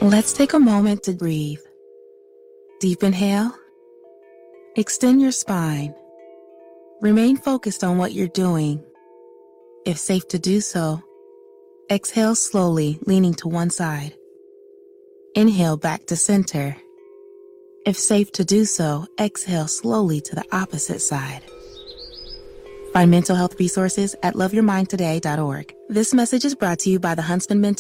Let's take a moment to breathe. Deep inhale. Extend your spine. Remain focused on what you're doing. If safe to do so, exhale slowly, leaning to one side. Inhale back to center. If safe to do so, exhale slowly to the opposite side. Find mental health resources at loveyourmindtoday.org. This message is brought to you by the Huntsman Mental